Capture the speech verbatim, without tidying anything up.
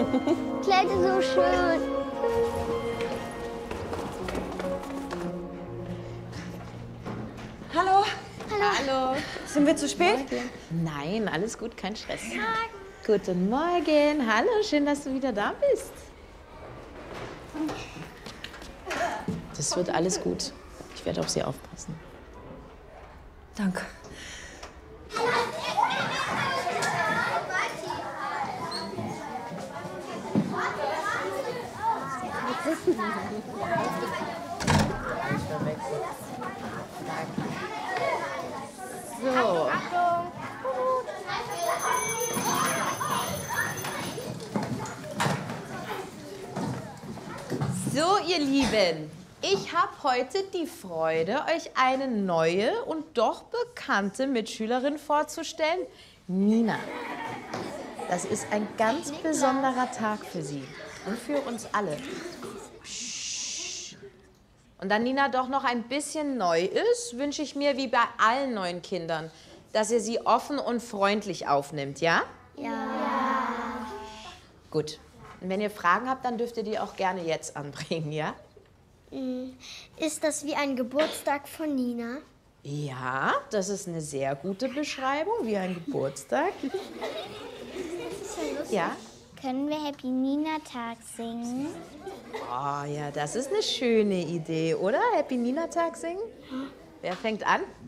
Kleid ist so schön. Hallo. Hallo. Hallo. Sind wir zu spät? Morgen. Nein, alles gut, kein Stress. Morgen. Guten Morgen. Hallo, schön, dass du wieder da bist. Das wird alles gut. Ich werde auf sie aufpassen. Danke. So. So, ihr Lieben, ich habe heute die Freude, euch eine neue und doch bekannte Mitschülerin vorzustellen, Nina. Das ist ein ganz besonderer Tag für sie und für uns alle. Und da Nina doch noch ein bisschen neu ist, wünsche ich mir, wie bei allen neuen Kindern, dass ihr sie offen und freundlich aufnimmt, ja? Ja. Gut. Und wenn ihr Fragen habt, dann dürft ihr die auch gerne jetzt anbringen, ja? Ist das wie ein Geburtstag von Nina? Ja, das ist eine sehr gute Beschreibung, wie ein Geburtstag. Ja? Können wir Happy Nina Tag singen? Oh ja, das ist eine schöne Idee, oder? Happy Nina Tag singen? Wer fängt an?